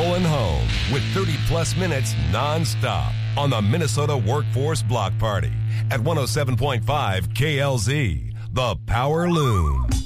rolling home with 30-plus minutes nonstop on the Minnesota Workforce Block Party at 107.5 KLZ, the Power Loom.